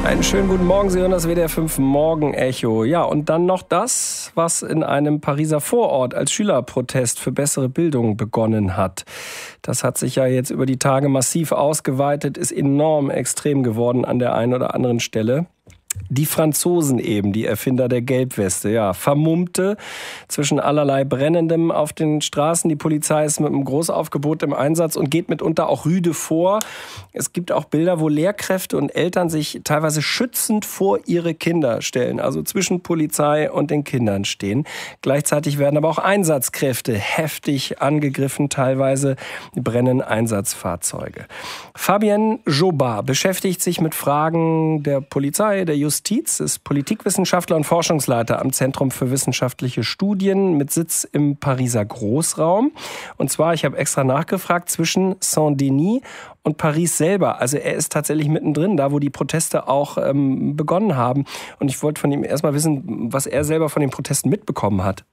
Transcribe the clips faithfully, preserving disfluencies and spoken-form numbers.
Einen schönen guten Morgen, Sie hören das W D R fünf Morgen-Echo. Ja, und dann noch das, was in einem Pariser Vorort als Schülerprotest für bessere Bildung begonnen hat. Das hat sich ja jetzt über die Tage massiv ausgeweitet, ist enorm extrem geworden an der einen oder anderen Stelle. Die Franzosen eben, die Erfinder der Gelbweste, ja, Vermummte zwischen allerlei Brennendem auf den Straßen. Die Polizei ist mit einem Großaufgebot im Einsatz und geht mitunter auch rüde vor. Es gibt auch Bilder, wo Lehrkräfte und Eltern sich teilweise schützend vor ihre Kinder stellen, also zwischen Polizei und den Kindern stehen. Gleichzeitig werden aber auch Einsatzkräfte heftig angegriffen, teilweise brennen Einsatzfahrzeuge. Fabienne Jobard beschäftigt sich mit Fragen der Polizei, der Justiz, ist Politikwissenschaftler und Forschungsleiter am Zentrum für wissenschaftliche Studien mit Sitz im Pariser Großraum. Und zwar, ich habe extra nachgefragt, zwischen Saint-Denis und Paris selber. Also er ist tatsächlich mittendrin, da wo die Proteste auch ähm, begonnen haben. Und ich wollte von ihm erstmal wissen, was er selber von den Protesten mitbekommen hat.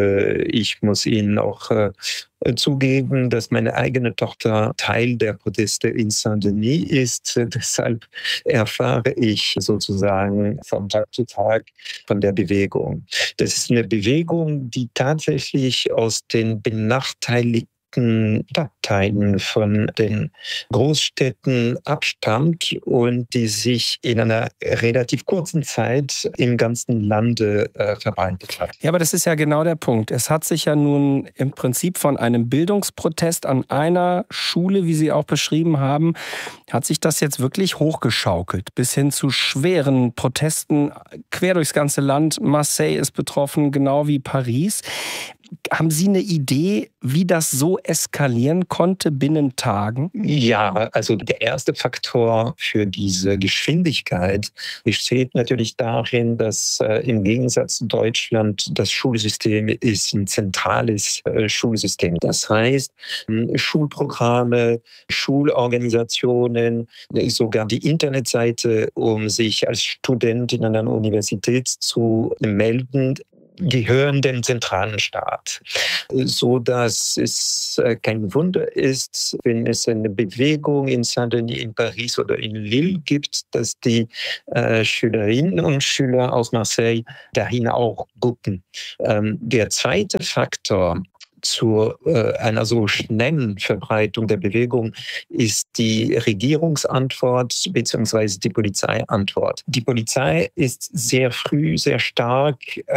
Ich muss Ihnen auch äh, zugeben, dass meine eigene Tochter Teil der Proteste in Saint-Denis ist. Deshalb erfahre ich sozusagen von Tag zu Tag von der Bewegung. Das ist eine Bewegung, die tatsächlich aus den benachteiligten Stadtteilen von den Großstädten abstammt und die sich in einer relativ kurzen Zeit im ganzen Lande äh, verbreitet hat. Ja, aber das ist ja genau der Punkt. Es hat sich ja nun im Prinzip von einem Bildungsprotest an einer Schule, wie Sie auch beschrieben haben, hat sich das jetzt wirklich hochgeschaukelt, bis hin zu schweren Protesten quer durchs ganze Land. Marseille ist betroffen, genau wie Paris. Haben Sie eine Idee, wie das so eskalieren konnte binnen Tagen? Ja, also der erste Faktor für diese Geschwindigkeit besteht natürlich darin, dass äh, im Gegensatz zu Deutschland das Schulsystem ist ein zentrales äh, Schulsystem. Das heißt, äh, Schulprogramme, Schulorganisationen, sogar die Internetseite, um sich als Student in einer Universität zu melden, gehören dem zentralen Staat, so dass es kein Wunder ist, wenn es eine Bewegung in Saint-Denis, in Paris oder in Lille gibt, dass die äh, Schülerinnen und Schüler aus Marseille dahin auch gucken. Ähm, der zweite Faktor zu äh, einer so schnellen Verbreitung der Bewegung ist die Regierungsantwort bzw. die Polizeiantwort. Die Polizei ist sehr früh, sehr stark,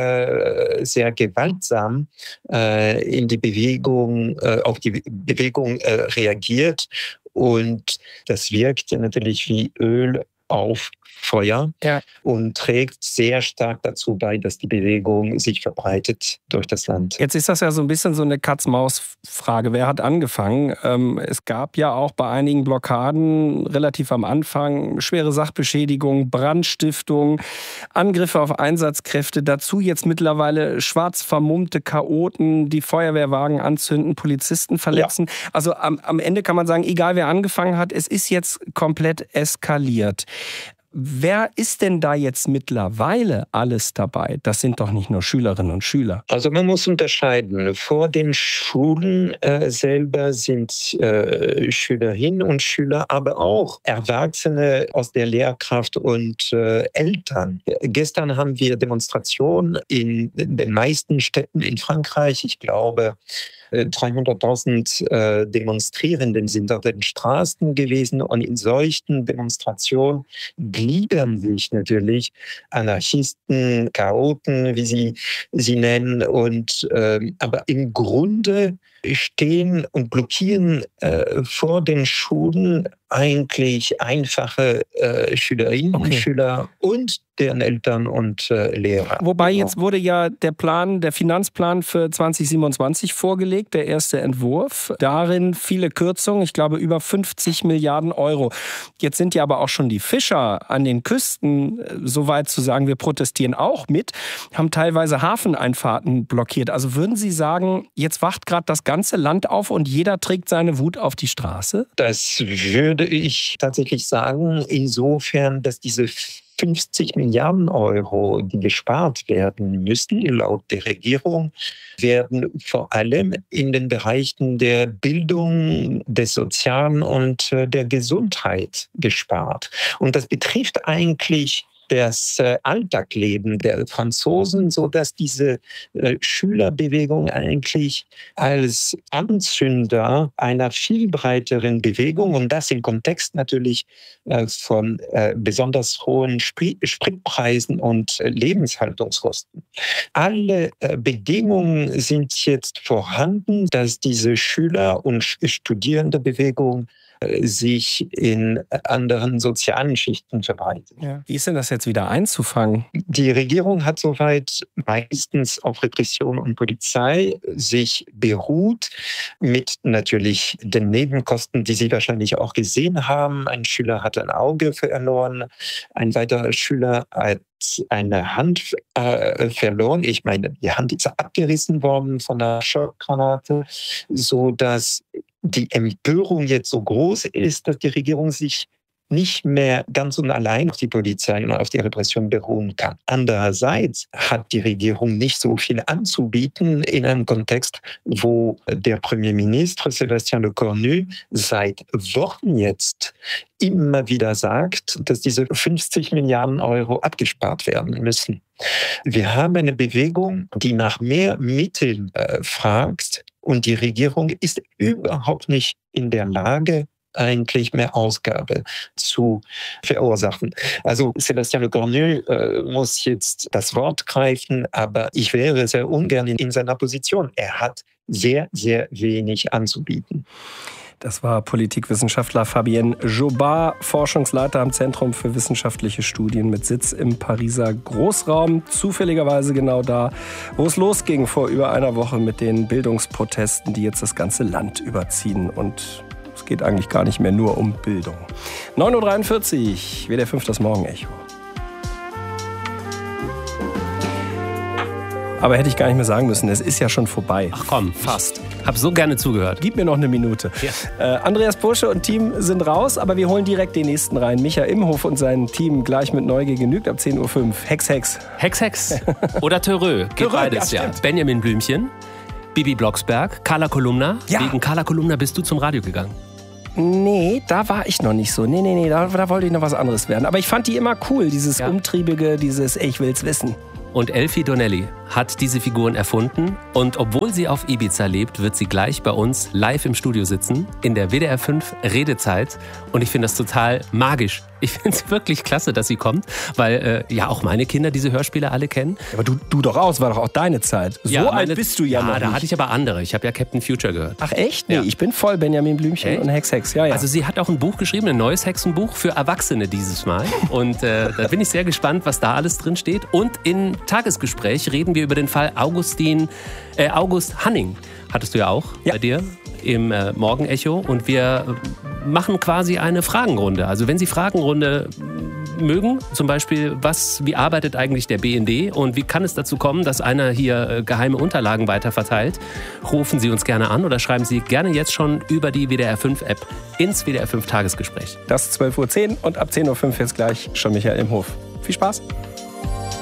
äh, sehr gewaltsam äh, in die Bewegung, äh, auf die Bewegung äh, reagiert und das wirkt natürlich wie Öl auf Feuer, ja, und trägt sehr stark dazu bei, dass die Bewegung sich verbreitet durch das Land. Jetzt ist das ja so ein bisschen so eine Katz-Maus-Frage. Wer hat angefangen? Ähm, es gab ja auch bei einigen Blockaden relativ am Anfang schwere Sachbeschädigung, Brandstiftung, Angriffe auf Einsatzkräfte. Dazu jetzt mittlerweile schwarz vermummte Chaoten, die Feuerwehrwagen anzünden, Polizisten verletzen. Ja. Also am, am Ende kann man sagen, egal wer angefangen hat, es ist jetzt komplett eskaliert. Wer ist denn da jetzt mittlerweile alles dabei? Das sind doch nicht nur Schülerinnen und Schüler. Also man muss unterscheiden. Vor den Schulen äh, selber sind äh, Schülerinnen und Schüler, aber auch Erwachsene aus der Lehrkraft und äh, Eltern. Gestern haben wir Demonstrationen in den meisten Städten in Frankreich. Ich glaube, dreihunderttausend äh, Demonstrierenden sind auf den Straßen gewesen und in solchen Demonstrationen gliedern sich natürlich Anarchisten, Chaoten, wie sie sie nennen, und äh, aber im Grunde stehen und blockieren äh, vor den Schulen eigentlich einfache äh, Schülerinnen okay. und Schüler und deren Eltern und äh, Lehrer. Wobei jetzt wurde ja der Plan, der Finanzplan für zwanzig siebenundzwanzig vorgelegt, der erste Entwurf. Darin viele Kürzungen, ich glaube über fünfzig Milliarden Euro. Jetzt sind ja aber auch schon die Fischer an den Küsten so weit zu sagen, wir protestieren auch mit, haben teilweise Hafeneinfahrten blockiert. Also würden Sie sagen, jetzt wacht gerade das ganze Land auf und jeder trägt seine Wut auf die Straße? Das würde ich tatsächlich sagen, insofern, dass diese fünfzig Milliarden Euro, die gespart werden müssen, laut der Regierung, werden vor allem in den Bereichen der Bildung, des Sozialen und der Gesundheit gespart. Und das betrifft eigentlich das äh, Alltagsleben der Franzosen, so dass diese äh, Schülerbewegung eigentlich als Anzünder einer viel breiteren Bewegung, und das im Kontext natürlich äh, von äh, besonders hohen Sprit- Spritpreisen und äh, Lebenshaltungskosten. Alle äh, Bedingungen sind jetzt vorhanden, dass diese Schüler- und Studierendenbewegung sich in anderen sozialen Schichten verbreitet. Ja. Wie ist denn das jetzt wieder einzufangen? Die Regierung hat soweit meistens auf Repression und Polizei sich beruht, mit natürlich den Nebenkosten, die Sie wahrscheinlich auch gesehen haben. Ein Schüler hat ein Auge verloren, ein weiterer Schüler hat eine Hand äh, verloren. Ich meine, die Hand ist abgerissen worden von der Schockgranate, so dass die Empörung jetzt so groß ist, dass die Regierung sich nicht mehr ganz und allein auf die Polizei und auf die Repression beruhen kann. Andererseits hat die Regierung nicht so viel anzubieten in einem Kontext, wo der Premierminister Sébastien Lecornu seit Wochen jetzt immer wieder sagt, dass diese fünfzig Milliarden Euro abgespart werden müssen. Wir haben eine Bewegung, die nach mehr Mitteln äh, fragt, und die Regierung ist überhaupt nicht in der Lage, eigentlich mehr Ausgabe zu verursachen. Also Sébastien Lecornu äh, muss jetzt das Wort greifen, aber ich wäre sehr ungern in, in seiner Position. Er hat sehr, sehr wenig anzubieten. Das war Politikwissenschaftler Fabien Jobard, Forschungsleiter am Zentrum für wissenschaftliche Studien mit Sitz im Pariser Großraum. Zufälligerweise genau da, wo es losging vor über einer Woche mit den Bildungsprotesten, die jetzt das ganze Land überziehen. Und es geht eigentlich gar nicht mehr nur um Bildung. neun Uhr dreiundvierzig, W D R fünf, das Morgenecho. Aber hätte ich gar nicht mehr sagen müssen, es ist ja schon vorbei. Ach komm, fast. Hab so gerne zugehört. Gib mir noch eine Minute. Ja. Äh, Andreas Bursche und Team sind raus, aber wir holen direkt den nächsten rein. Micha Imhof und sein Team gleich mit Neugier genügt ab zehn Uhr fünf. Hex, Hex. Hex, Hex. Oder Törö. Geht Törö, beides, ja. ja. Benjamin Blümchen, Bibi Blocksberg, Carla Kolumna. Ja. Wegen Carla Kolumna bist du zum Radio gegangen. Nee, da war ich noch nicht so. Nee, nee, nee, da, da wollte ich noch was anderes werden. Aber ich fand die immer cool, dieses ja. Umtriebige, dieses Ich will's wissen. Und Elfie Donnelly hat diese Figuren erfunden. Und obwohl sie auf Ibiza lebt, wird sie gleich bei uns live im Studio sitzen, in der W D R fünf Redezeit. Und ich finde das total magisch. Ich finde es wirklich klasse, dass sie kommt, weil äh, ja auch meine Kinder diese Hörspiele alle kennen. Aber du, du doch auch, es war doch auch deine Zeit. So ja, alt bist du ja, ja noch Ja, da nicht. hatte ich aber andere. Ich habe ja Captain Future gehört. Ach echt? Nee, ja. ich bin voll Benjamin Blümchen echt? und Hex, Hex. Ja, ja. Also sie hat auch ein Buch geschrieben, ein neues Hexenbuch für Erwachsene dieses Mal. Und äh, da bin ich sehr gespannt, was da alles drin steht. Und in Tagesgespräch reden wir über den Fall Augustin, äh, August Hanning. Hattest du ja auch ja. bei dir im äh, Morgenecho. Und wir machen quasi eine Fragenrunde. Also wenn Sie Fragenrunde mögen, zum Beispiel, was, wie arbeitet eigentlich der B N D und wie kann es dazu kommen, dass einer hier äh, geheime Unterlagen weiterverteilt, rufen Sie uns gerne an oder schreiben Sie gerne jetzt schon über die W D R fünf App ins W D R fünf Tagesgespräch. Das ist zwölf Uhr zehn und ab zehn Uhr fünf jetzt gleich schon Michael Imhof. Viel Spaß!